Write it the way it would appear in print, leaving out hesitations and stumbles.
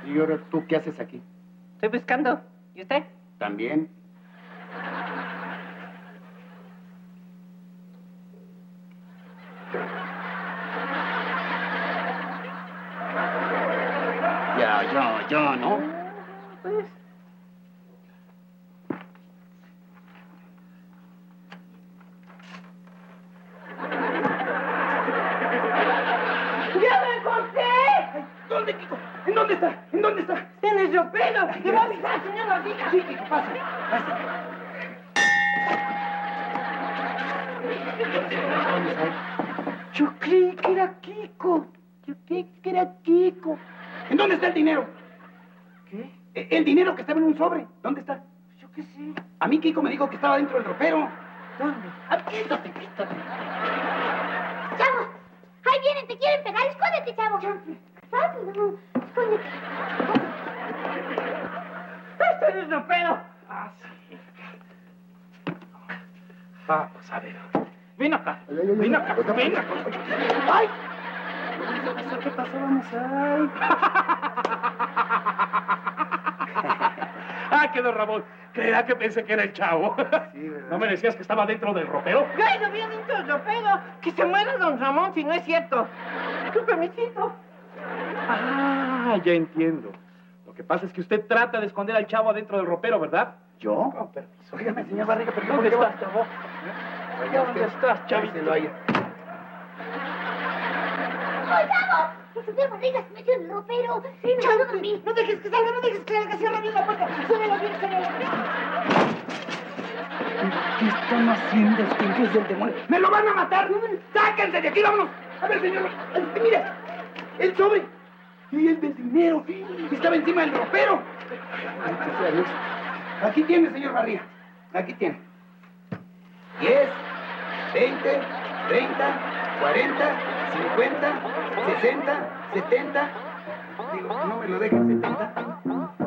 ¿Y ahora tú qué haces aquí? Estoy buscando. ¿Y usted? También. Ya, ¿no? Pues... ¡Ya lo encontré! ¿Dónde, Kiko? ¿En dónde está? ¿En dónde está? ¡En el ropero! ¡Le va a avisar, señor Barriga! Sí, Kiko, pasa. Yo creí que era Kiko. ¿En dónde está el dinero? ¿Qué? El dinero que estaba en un sobre. ¿Dónde está? Yo qué sé. A mí Kiko me dijo que estaba dentro del ropero. ¿Dónde? Quítate. ¡Chavo! ¡Ahí vienen! ¡Te quieren pegar! ¡Escóndete, chavo! ¡Rápido! ¡Escóndete! ¡Esto es el ropero! Ah, sí. Vamos a ver. Ven acá. Ven acá. ¡Ay! ¿Qué pasó? Vamos ay. Ah, quedó Ramón. Creerá que pensé que era el chavo. Sí, ¿verdad? ¿No me decías que estaba dentro del ropero? ¡Ay, no viene dentro del ropero! ¡Que se muera don Ramón si no es cierto! ¡Disculpe, mijito! Ah, ya entiendo. Lo que pasa es que usted trata de esconder al chavo adentro del ropero, ¿verdad? ¿Yo? Con permiso. Óigame, señor Barriga, pero ¿Dónde ¿por qué estás, chavo? ¿Dónde estás, chavito? Se lo haya. ¡Oh, chavo! El señor Barriga se metió en el ropero. Sí, me ayudan a mí. ¡No dejes que salga! ¡No dejes que salga! ¡Cierra bien la puerta! ¡Cierra bien, señor! ¿Qué están haciendo estos del demonio? ¡Me lo van a matar! ¡Sáquense de aquí, vámonos! A ver, señor. Mire, el sobre. Y el del dinero. Estaba encima del ropero. Bendito sea Dios. Aquí tiene, señor Barriga. Aquí tiene. 10, 20, 30, 40, 50, 60, 70. Digo, no me lo dejen 70.